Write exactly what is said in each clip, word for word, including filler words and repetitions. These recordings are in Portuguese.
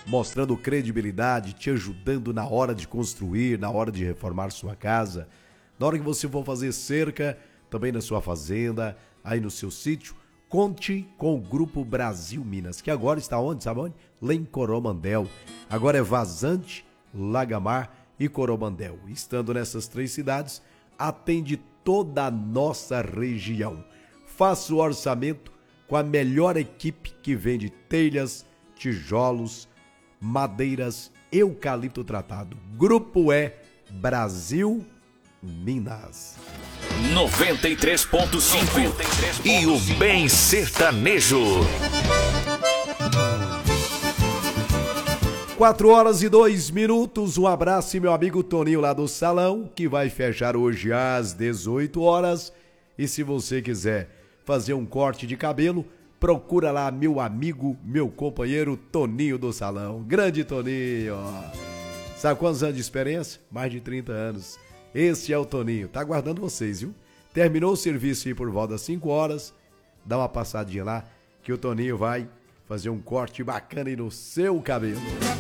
mostrando credibilidade, te ajudando na hora de construir, na hora de reformar sua casa, na hora que você for fazer cerca, também na sua fazenda, aí no seu sítio. Conte com o Grupo Brasil Minas, que agora está onde, sabe onde? Lá em Coromandel. Agora é Vazante, Lagamar e Coromandel. Estando nessas três cidades, atende toda a nossa região. Faça o orçamento com a melhor equipe que vende telhas, tijolos, madeiras, eucalipto tratado. Grupo E Brasil Minas. noventa e três ponto cinco e o Bem Sertanejo. quatro horas e dois minutos. Um abraço, meu amigo Toninho lá do salão, que vai fechar hoje às dezoito horas. E se você quiser fazer um corte de cabelo, procura lá meu amigo, meu companheiro Toninho do salão. Grande Toninho. Sabe quantos anos de experiência? Mais de trinta anos. Esse é o Toninho. Tá aguardando vocês, viu? Terminou o serviço aí por volta das cinco horas. Dá uma passadinha lá que o Toninho vai fazer um corte bacana aí no seu cabelo.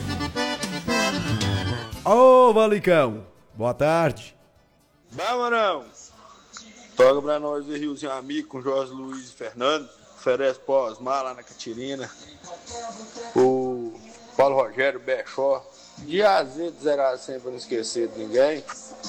Ô, Valicão, boa tarde. Vai, Marão. Toca pra nós ver Riozinho Amigo com Jorge Luiz e Fernando. Oferece pós-mar lá na Catirina. O Paulo Rogério, Bechó. De azedo, zerado sempre, pra não esquecer de ninguém.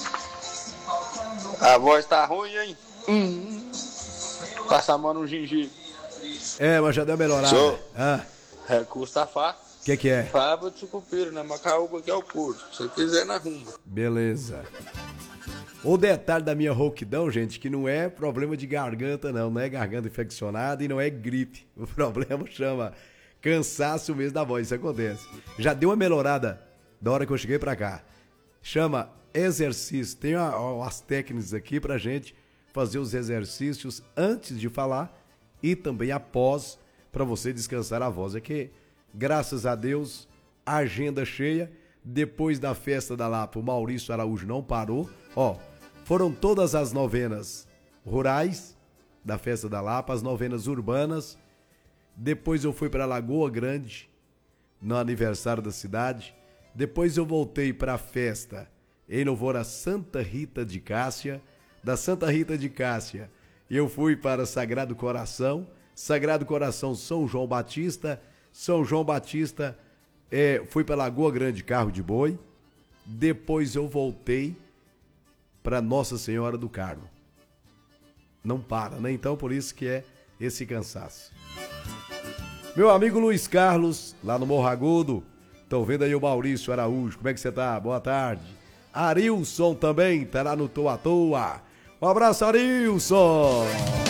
A voz tá ruim, hein? Hum. Passa a mão no gengibre. É, mas já deu melhorada. Sou. Ah, Recurso tá fácil. o que que é? Fábio de sucupira, né? Macaúba que é o curso. Se você quiser, na rumba. Beleza. O detalhe da minha rouquidão, gente, que não é problema de garganta, não. Não é garganta infeccionada e não é gripe. O problema chama cansaço mesmo da voz. Isso acontece. Já deu uma melhorada da hora que eu cheguei pra cá. Chama exercício. Tem as técnicas aqui pra gente fazer os exercícios antes de falar e também após, pra você descansar a voz. É que, graças a Deus, a agenda cheia. Depois da festa da Lapa, o Maurício Araújo não parou. Ó, foram todas as novenas rurais da festa da Lapa, as novenas urbanas. Depois eu fui para Lagoa Grande, no aniversário da cidade. Depois eu voltei para a festa em louvor a Santa Rita de Cássia. Da Santa Rita de Cássia, eu fui para Sagrado Coração. Sagrado Coração, São João Batista. São João Batista, é, fui para Lagoa Grande, Carro de Boi. Depois eu voltei para Nossa Senhora do Carmo. Não para, né? Então por isso que é esse cansaço. Meu amigo Luiz Carlos, lá no Morro Agudo. Estão vendo aí o Maurício Araújo. Como é que você tá? Boa tarde. Arilson também tá lá no Toa Toa. Um abraço, Arilson.